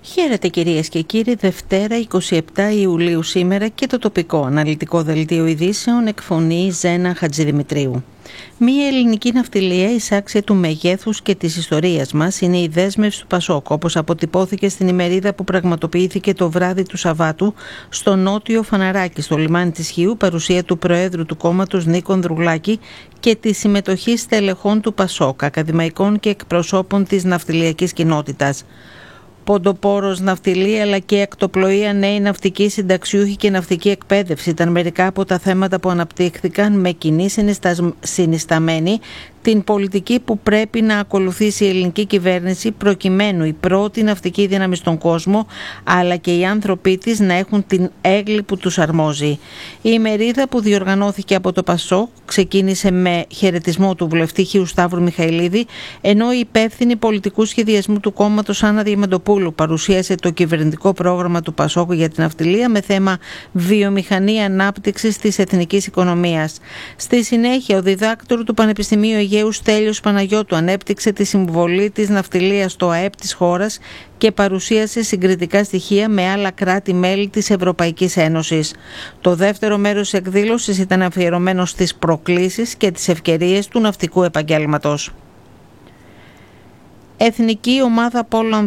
Χαίρετε κυρίες και κύριοι, Δευτέρα 27 Ιουλίου σήμερα και το τοπικό αναλυτικό δελτίο ειδήσεων εκφωνεί Ζένα Χατζηδημητρίου. Μία ελληνική ναυτιλία εισάξια του μεγέθους και της ιστορίας μας είναι η δέσμευση του Πασόκ, όπως αποτυπώθηκε στην ημερίδα που πραγματοποιήθηκε το βράδυ του Σαββάτου στο νότιο Φαναράκι, στο λιμάνι της Χίου, παρουσία του Προέδρου του κόμματος Νίκο Ανδρουλάκη και τη συμμετοχή στελεχών του Πασόκ, ακαδημαϊκών και εκπροσώπων της ναυτιλιακής κοινότητας. Ποντοπόρος, ναυτιλία αλλά και ακτοπλοεία, νέοι ναυτικοί, συνταξιούχοι και ναυτική εκπαίδευση ήταν μερικά από τα θέματα που αναπτύχθηκαν με κοινή συνισταμένη την πολιτική που πρέπει να ακολουθήσει η ελληνική κυβέρνηση προκειμένου η πρώτη ναυτική δύναμη στον κόσμο αλλά και οι άνθρωποι της να έχουν την έγκλη που τους αρμόζει. Η ημερίδα που διοργανώθηκε από το ΠΑΣΟΚ ξεκίνησε με χαιρετισμό του βουλευτή Χίου Σταύρου Μιχαηλίδη, ενώ η υπεύθυνη πολιτικού σχεδιασμού του κόμματος Άννα Διαμαντοπούλου παρουσίασε το κυβερνητικό πρόγραμμα του ΠΑΣΟΚ για την ναυτιλία με θέμα βιομηχανία ανάπτυξης της εθνικής οικονομίας. Στη συνέχεια, ο διδάκτορ του Πανεπιστημίου Αιγαίου Στέλιος Παναγιώτου ανέπτυξε τη συμβολή της ναυτιλίας στο ΑΕΠ της χώρας και παρουσίασε συγκριτικά στοιχεία με άλλα κράτη-μέλη της Ευρωπαϊκής Ένωσης. Το δεύτερο μέρος της εκδήλωσης ήταν αφιερωμένο στις προκλήσεις και τις ευκαιρίες του ναυτικού επαγγέλματος. Η Εθνική Ομάδα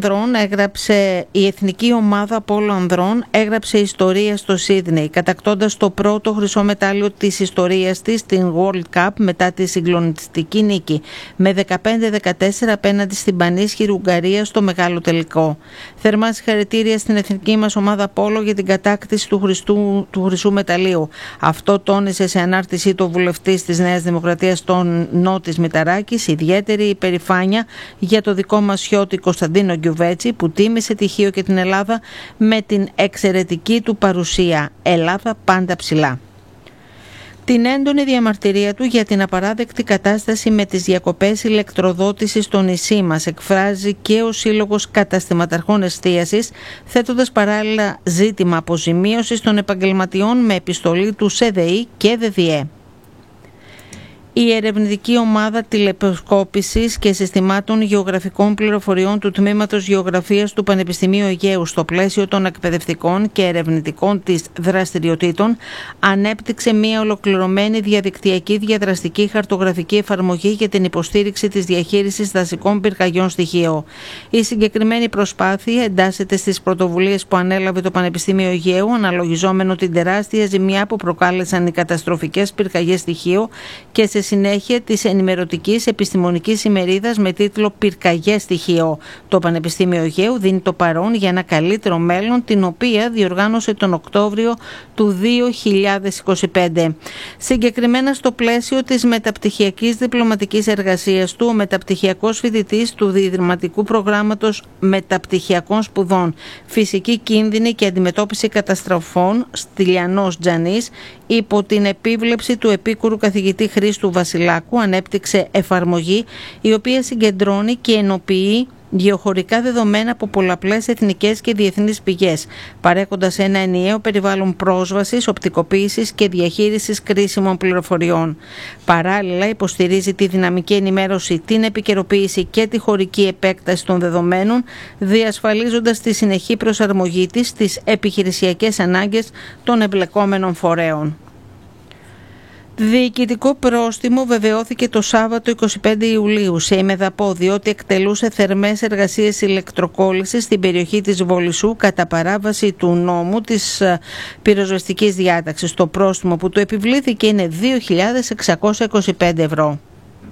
Πόλο Ανδρών έγραψε ιστορία στο Σίδνεϊ, κατακτώντας το πρώτο χρυσό μετάλλιο της ιστορίας της στην World Cup μετά τη συγκλονιστική νίκη με 15-14 απέναντι στην πανίσχυρη Ουγγαρία στο μεγάλο τελικό. Θερμά συγχαρητήρια στην εθνική μας ομάδα Πόλο για την κατάκτηση του χρυσού μεταλλίου. Αυτό τόνισε σε ανάρτησή του ο βουλευτής της Νέας Δημοκρατίας των Νότης Μηταράκης, ιδιαίτερη υπερηφάνεια για το δικό μας χιώτη Κωνσταντίνο Γκιουβέτσι που τίμησε τη Χίο και την Ελλάδα με την εξαιρετική του παρουσία. Ελλάδα πάντα ψηλά. Την έντονη διαμαρτυρία του για την απαράδεκτη κατάσταση με τις διακοπές ηλεκτροδότησης στο νησί μας εκφράζει και ο Σύλλογος Καταστηματαρχών Εστίασης, θέτοντας παράλληλα ζήτημα αποζημίωσης των επαγγελματιών με επιστολή του ΣΕΔΕΗ και ΔΔΕ. Η ερευνητική ομάδα τηλεσκόπησης και συστημάτων γεωγραφικών πληροφοριών του Τμήματος Γεωγραφίας του Πανεπιστημίου Αιγαίου στο πλαίσιο των εκπαιδευτικών και ερευνητικών της δραστηριοτήτων ανέπτυξε μια ολοκληρωμένη διαδικτυακή διαδραστική χαρτογραφική εφαρμογή για την υποστήριξη της διαχείρισης δασικών πυρκαγιών στοιχείο. Η συγκεκριμένη προσπάθεια εντάσσεται στις πρωτοβουλίες που ανέλαβε το Πανεπιστήμιο Αιγαίου, αναλογιζόμενο την τεράστια ζημιά που προκάλεσαν οι καταστροφικές πυρκαγιές στοιχείο και σε συνέχεια της ενημερωτικής επιστημονικής ημερίδας με τίτλο «Πυρκαγιές στοιχείο». Το Πανεπιστήμιο Αιγαίου δίνει το παρόν για ένα καλύτερο μέλλον, την οποία διοργάνωσε τον Οκτώβριο του 2025. Συγκεκριμένα στο πλαίσιο της μεταπτυχιακής διπλωματικής εργασίας του, ο μεταπτυχιακός φοιτητής του Διδρυματικού Προγράμματος Μεταπτυχιακών Σπουδών Φυσική Κίνδυνη και Αντιμετώπιση Καταστροφών, Στυλιανός Τζανής, υπό την επίβλεψη του επίκουρου καθηγητή Χρήστου Βασιλάκου, ανέπτυξε εφαρμογή η οποία συγκεντρώνει και ενοποιεί γεωχωρικά δεδομένα από πολλαπλές εθνικές και διεθνείς πηγές, παρέχοντας ένα ενιαίο περιβάλλον πρόσβασης, οπτικοποίησης και διαχείρισης κρίσιμων πληροφοριών. Παράλληλα, υποστηρίζει τη δυναμική ενημέρωση, την επικαιροποίηση και τη χωρική επέκταση των δεδομένων, διασφαλίζοντας τη συνεχή προσαρμογή της στις επιχειρησιακές ανάγκες των εμπλεκόμενων φορέων. Διοικητικό πρόστιμο βεβαιώθηκε το Σάββατο 25 Ιουλίου σε ημεδαπό, διότι εκτελούσε θερμές εργασίες ηλεκτροκόλλησης στην περιοχή της Βολισσού κατά παράβαση του νόμου της πυροσβεστικής διάταξης. Το πρόστιμο που του επιβλήθηκε είναι 2.625 ευρώ.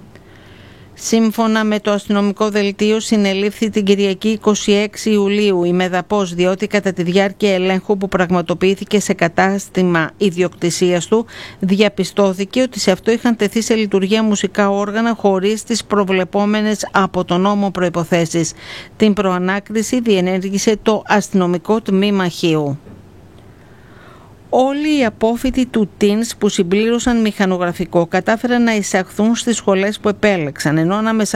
Σύμφωνα με το αστυνομικό δελτίο, συνελήφθη την Κυριακή 26 Ιουλίου η μεδαπός, διότι κατά τη διάρκεια ελέγχου που πραγματοποιήθηκε σε κατάστημα ιδιοκτησίας του, διαπιστώθηκε ότι σε αυτό είχαν τεθεί σε λειτουργία μουσικά όργανα χωρίς τις προβλεπόμενες από τον νόμο προϋποθέσεις. Την προανάκριση διενέργησε το αστυνομικό τμήμα Χίου. Όλοι οι απόφοιτοι του ΤΙΝΣ που συμπλήρωσαν μηχανογραφικό κατάφεραν να εισαχθούν στις σχολές που επέλεξαν, ενώ ανάμεσα